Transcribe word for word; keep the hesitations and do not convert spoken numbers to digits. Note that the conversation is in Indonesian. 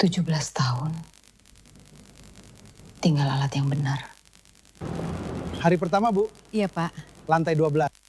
tujuh belas tahun. Tinggal alat yang benar. Hari pertama, Bu. Iya, Pak. Lantai dua belas.